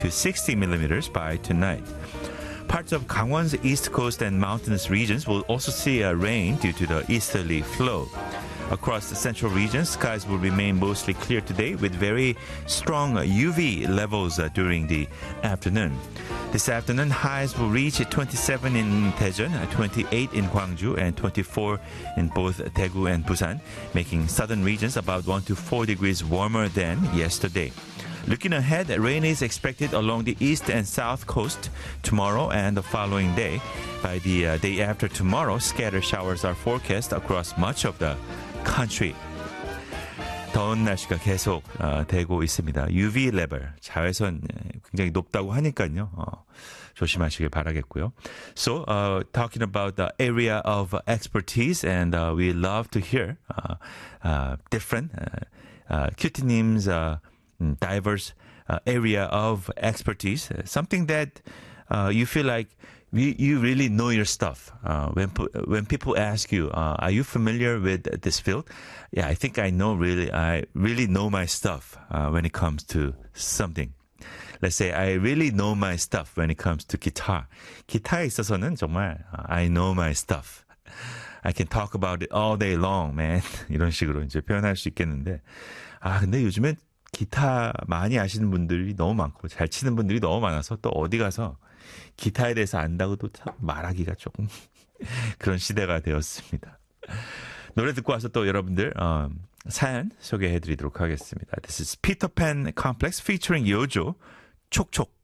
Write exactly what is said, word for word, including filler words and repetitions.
to sixty millimeters by tonight. Parts of Gangwon's east coast and mountainous regions will also see a rain due to the easterly flow. Across the central region, skies will remain mostly clear today with very strong U V levels uh, during the afternoon. This afternoon, highs will reach twenty-seven in Daejeon, twenty-eight in Gwangju, and twenty-four in both Daegu and Busan, making southern regions about one to four degrees warmer than yesterday. Looking ahead, rain is expected along the east and south coast tomorrow and the following day. By the uh, day after tomorrow, scattered showers are forecast across much of the country. 더운 날씨가 계속 어, 되고 있습니다. 유브이 레벨, 자외선 굉장히 높다고 하니까요. 어, 조심하시길 바라겠고요. So, uh, talking about the area of expertise, and uh, we love to hear uh, uh, different uh, uh, 큐티님's uh, diverse uh, area of expertise, something that uh, you feel like you, you really know your stuff. Uh, when when people ask you, uh, are you familiar with this field? Yeah, I think I know really, I really know my stuff uh, when it comes to something. Let's say I really know my stuff when it comes to guitar. 기타에 있어서는 정말 I know my stuff. I can talk about it all day long, man. 이런 식으로 이제 표현할 수 있겠는데, 아 근데 요즘엔 기타 많이 아시는 분들이 너무 많고 잘 치는 분들이 너무 많아서 또 어디 가서 기타에 대해서 안다고도 참 말하기가 조금 그런 시대가 되었습니다. 노래 듣고 와서 또 여러분들 어, 사연 소개해드리도록 하겠습니다. This is Peter Pan Complex featuring 요조 촉촉.